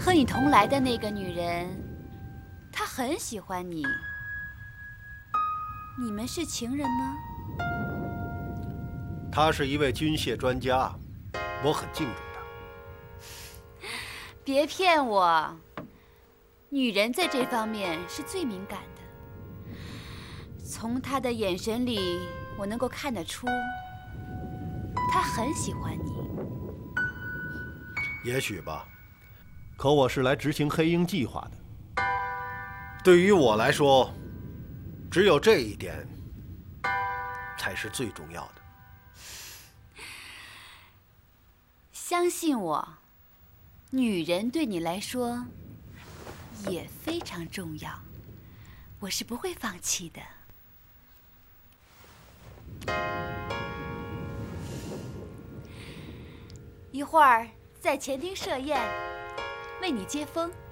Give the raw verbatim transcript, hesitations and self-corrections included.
和你同来的那个女人，她很喜欢你。你们是情人吗？ 她是一位军械专家，我很敬重她。 别骗我，女人在这方面是最敏感的。从她的眼神里，我能够看得出，她很喜欢你。 也许吧，可我是来执行黑鹰计划的。对于我来说，只有这一点才是最重要的。 相信我，女人对你来说也非常重要，我是不会放弃的。一会儿在前厅设宴，为你接风。